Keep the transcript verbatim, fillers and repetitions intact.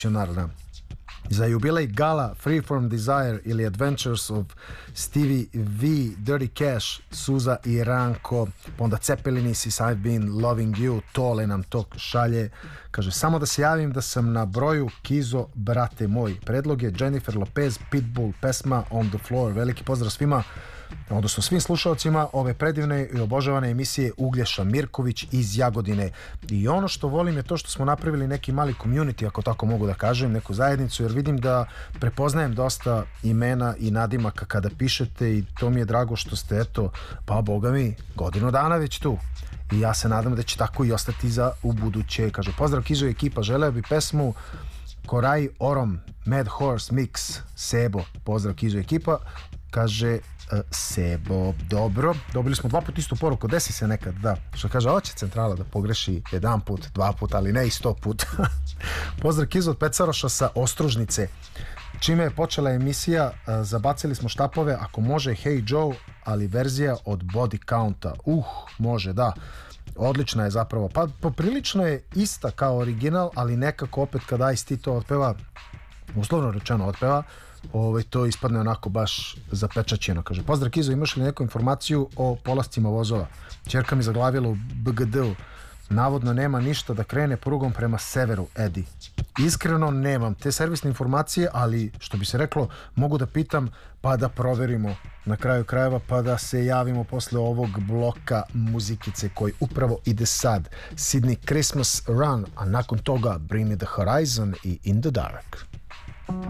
za jubilej gala Freeform Desire ili Adventures of Stevie V, Dirty Cash, Suza i Ranko, pa onda Cepelinisis, I've been loving you, Tole nam to šalje, kaže samo da se javim da sam na broju Kizo, brate moj. Predlog je Jennifer Lopez, Pitbull, pesma On the Floor. Veliki pozdrav svima, odnosno svim slušalcima ove predivne i obožavane emisije Uglješa Mirković iz Jagodine. I ono što volim je to što smo napravili neki mali community, ako tako mogu da kažem, neku zajednicu, jer vidim da prepoznajem dosta imena i nadimaka kada pišete i to mi je drago što ste, eto, pa boga mi, godinu dana već tu. I ja se nadam da će tako i ostati za u buduće. Kaže, pozdrav Kizo i ekipa, želeo bi pesmu Koraj Orom, Mad Horse Mix, Sebo, pozdrav Kizo i ekipa. Kaže uh, Sebo, dobro, dobili smo dva put istu poruku, desi se nekad, da, što kaže, hoće centrala da pogreši jedan put, dva put, ali ne i sto put. Pozdrav Kizo od Pecaroša sa Ostružnice. Čime je počela emisija, uh, zabacili smo štapove, ako može Hey Joe, ali verzija od Body Counta. Uh, može, da. Odlična je zapravo, pa poprilično je ista kao original, ali nekako opet kada Ice-T to otpeva, uslovno rečeno otpeva, Ove, to ispadne onako baš zapečaćeno. Kaže, pozdrav Kizo, imaš li neku informaciju o polascima vozova? Ćerka mi zaglavila u B G D-u. Navodno nema ništa da krene prugom prema severu, Edi. Iskreno nemam te servisne informacije, ali što bi se reklo, mogu da pitam pa da proverimo na kraju krajeva, pa da se javimo posle ovog bloka muzikice koji upravo ide sad. Sydney Christmas Run, a nakon toga Bring Me The Horizon i In The Dark.